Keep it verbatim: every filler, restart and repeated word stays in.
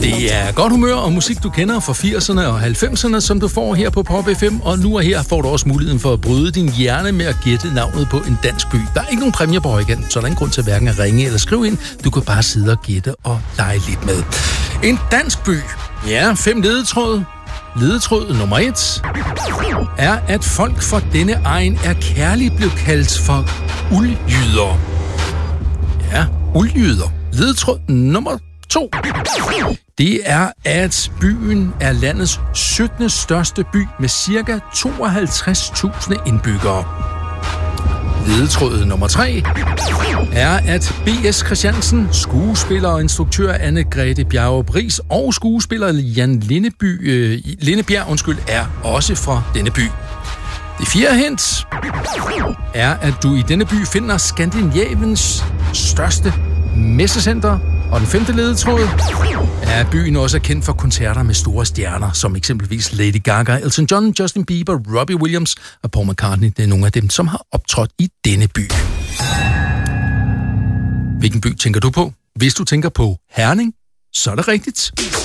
Det er godt humør og musik, du kender fra firserne og halvfemserne, som du får her på Pop F M. Og nu og her får du også muligheden for at bryde din hjerne med at gætte navnet på en dansk by. Der er ikke nogen præmier på højkant, så der er ingen grund til hverken at ringe eller skrive ind. Du kan bare sidde og gætte og lege lidt med. En dansk by. Ja, fem ledetråd. Ledetråd nummer et er, at folk fra denne egen er kærligt blevet kaldt for uldjyder. Ja, uldjyder. Ledetråd nummer to. Det er, at byen er landets syttende største by med ca. tooghalvtreds tusind indbyggere. Ledetråd nummer tre er, at B S Christiansen, skuespiller og instruktør Anne-Grethe Bjarup Riis og skuespiller Jan Lindeby, øh, Lindebjerg undskyld, er også fra denne by. Det fjerde hint er, at du i denne by finder Skandinaviens største messecenter. Og den femte ledetråd er, at byen også er kendt for koncerter med store stjerner, som eksempelvis Lady Gaga, Elton John, Justin Bieber, Robbie Williams og Paul McCartney. Det er nogle af dem, som har optrådt i denne by. Hvilken by tænker du på? Hvis du tænker på Herning, så er det rigtigt.